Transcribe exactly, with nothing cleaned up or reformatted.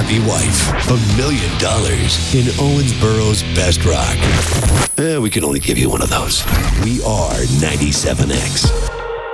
baby wife. A million dollars in Owensboro's best rock. Eh, we can only give you one of those. We are ninety-seven X.